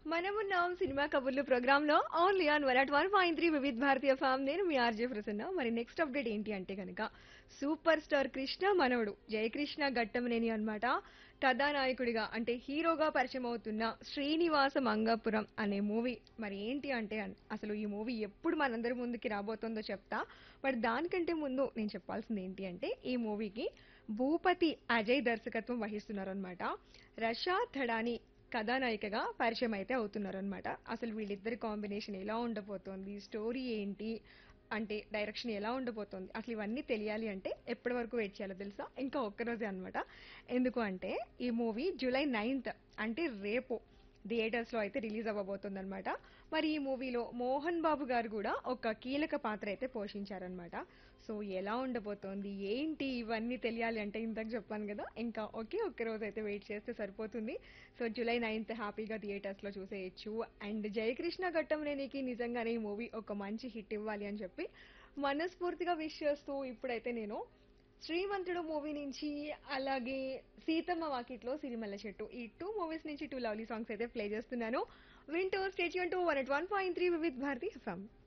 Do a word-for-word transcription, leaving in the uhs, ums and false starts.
మనమున్నాం సినిమా కబుర్లు ప్రోగ్రామ్ లో only on one at one point three Vividh Bharatiya form. నేను మీ ఆర్జే ప్రసన్న. మరి నెక్స్ట్ అప్డేట్ ఏంటి అంటే కనుక సూపర్ స్టార్ కృష్ణ మనవడు జయకృష్ణ ఘట్టమనేని అన్నమాట కథానాయకుడిగా అంటే హీరోగా పరిచయం అవుతున్న శ్రీనివాస మంగాపురం అనే మూవీ. మరి ఏంటి అంటే అన్- అసలు ఈ మూవీ ఎప్పుడు మనందరి ముందుకి రాబోతుందో చెప్తా. మరి దానికంటే ముందు నేను చెప్పాల్సింది ఏంటి అంటే ఈ మూవీకి భూపతి అజయ్ దర్శకత్వం వహిస్తున్నారు అనమాట. రషా థడాని కథానాయికగా పరిచయం అయితే అవుతున్నారనమాట. అసలు వీళ్ళిద్దరి కాంబినేషన్ ఎలా ఉండబోతోంది, స్టోరీ ఏంటి, అంటే డైరెక్షన్ ఎలా ఉండబోతోంది, అసలు ఇవన్నీ తెలియాలి అంటే ఎప్పటి వరకు వెయిట్ చేయాలో తెలుసా? ఇంకా ఒక్కరోజే అనమాట. ఎందుకు అంటే ఈ మూవీ జూలై నైన్త్ అంటే రేపు థియేటర్స్ లో అయితే రిలీజ్ అవ్వబోతుంది అనమాట. మరి ఈ మూవీలో మోహన్ బాబు గారు కూడా ఒక కీలక పాత్ర అయితే పోషించారనమాట. సో ఎలా ఉండబోతోంది ఏంటి ఇవన్నీ తెలియాలి అంటే ఇంతకు చెప్పాను కదా, ఇంకా ఒకే ఒక్క రోజు అయితే వెయిట్ చేస్తే సరిపోతుంది. సో జూలై నైన్త్ హ్యాపీగా థియేటర్స్ లో చూసేయచ్చు. అండ్ జయకృష్ణ ఘట్టంనేనికి నిజంగానే ఈ మూవీ ఒక మంచి హిట్ ఇవ్వాలి అని చెప్పి మనస్ఫూర్తిగా విష్ చేస్తూ ఇప్పుడైతే నేను శ్రీమంతుడు మూవీ నుంచి, అలాగే సీతమ్మ వాకిట్లో సిరిమల్ల చెట్టు, ఈ టూ మూవీస్ నుంచి టూ లవ్లీ సాంగ్స్ అయితే ప్లే చేస్తున్నాను. వింటూ stay tune to one at one point three Vividh Bharati FM.